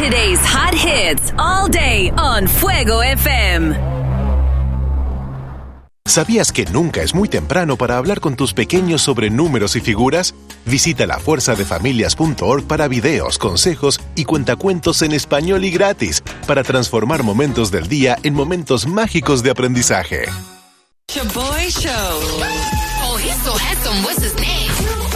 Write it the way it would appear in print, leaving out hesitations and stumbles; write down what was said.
Today's hot hits all day on Fuego FM. ¿Sabías que nunca es muy temprano para hablar con tus pequeños sobre números y figuras? Visita lafuerzadefamilias.org para videos, consejos y cuentacuentos en español y gratis para transformar momentos del día en momentos mágicos de aprendizaje. Your boy show. Oh, he's so handsome. What's his name?